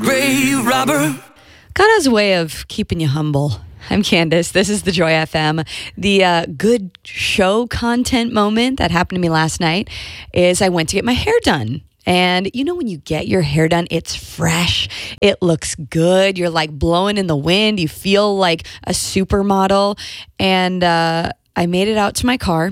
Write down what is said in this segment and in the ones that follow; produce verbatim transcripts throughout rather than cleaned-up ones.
grave robber. God has a way of keeping you humble. I'm Candace. This is the Joy F M. The uh, good show content moment that happened to me last night is I went to get my hair done. And you know, when you get your hair done, it's fresh. It looks good. You're like blowing in the wind. You feel like a supermodel. And uh, I made it out to my car,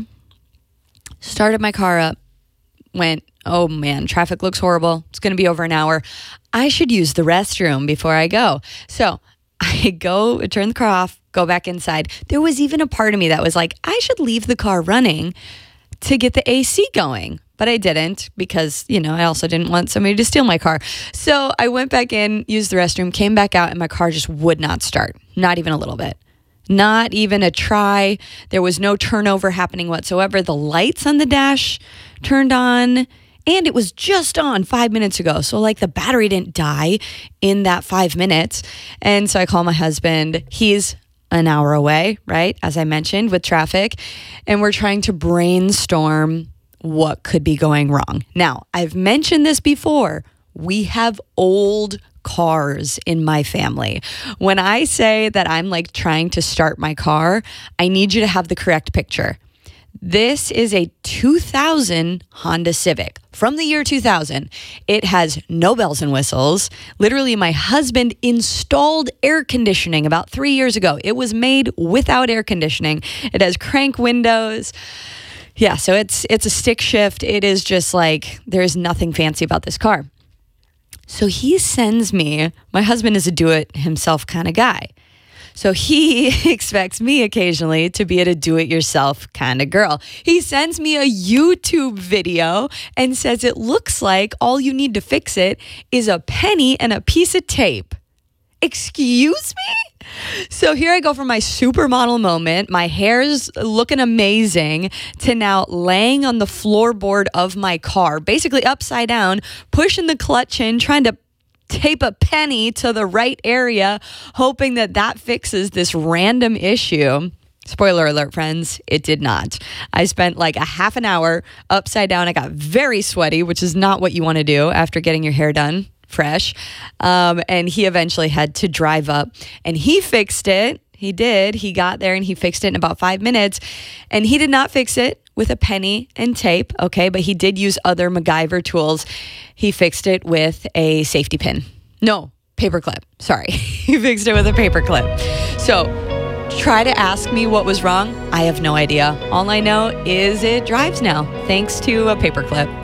started my car up, went, oh man, traffic looks horrible. It's going to be over an hour. I should use the restroom before I go. So I go, turn the car off, go back inside. There was even a part of me that was like, I should leave the car running to get the A C going. But I didn't because, you know, I also didn't want somebody to steal my car. So I went back in, used the restroom, came back out, and my car just would not start. Not even a little bit. Not even a try. There was no turnover happening whatsoever. The lights on the dash turned on. And it was just on five minutes ago. So like the battery didn't die in that five minutes. And so I call my husband. He's an hour away, right? As I mentioned, with traffic. And we're trying to brainstorm what could be going wrong. Now, I've mentioned this before. We have old cars in my family. When I say that I'm like trying to start my car, I need you to have the correct picture. This is a two thousand Honda Civic from the year two thousand. It has no bells and whistles. Literally, my husband installed air conditioning about three years ago. It was made without air conditioning. It has crank windows. Yeah, so it's it's a stick shift. It is just like, there is nothing fancy about this car. So he sends me, my husband is a do-it-himself kind of guy. So he expects me occasionally to be a do-it-yourself kind of girl. He sends me a YouTube video and says it looks like all you need to fix it is a penny and a piece of tape. Excuse me? So here I go from my supermodel moment, my hair's looking amazing, to now laying on the floorboard of my car, basically upside down, pushing the clutch in, trying to tape a penny to the right area, hoping that that fixes this random issue. Spoiler alert, friends, it did not. I spent like a half an hour upside down. I got very sweaty, which is not what you want to do after getting your hair done fresh. Um, and he eventually had to drive up and he fixed it. He did. He got there and he fixed it in about five minutes. And he did not fix it with a penny and tape, okay? But he did use other MacGyver tools. He fixed it with a safety pin. No, paperclip. Sorry. He fixed it with a paperclip. So try to ask me what was wrong. I have no idea. All I know is it drives now, thanks to a paperclip.